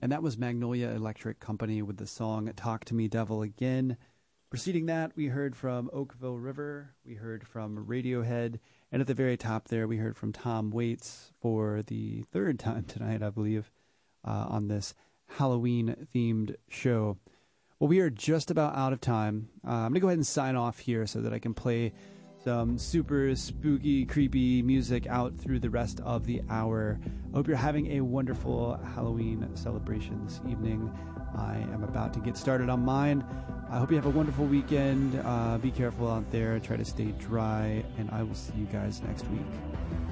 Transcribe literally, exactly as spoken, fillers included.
And that was Magnolia Electric Company with the song Talk to Me Devil Again. Preceding that, we heard from Oakville River, we heard from Radiohead, and at the very top there, we heard from Tom Waits for the third time tonight, I believe, uh, on this Halloween-themed show. Well, we are just about out of time. Uh, I'm going to go ahead and sign off here so that I can play some super spooky, creepy music out through the rest of the hour. I hope you're having a wonderful Halloween celebration this evening. I am about to get started on mine. I hope you have a wonderful weekend. Uh, be careful out there. Try to stay dry. And I will see you guys next week.